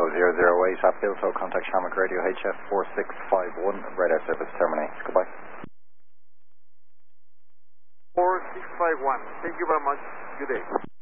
008 Hatfield, so contact Shamrock Radio HF 4651, radar service terminates. Goodbye. 4651, thank you very much. Good day.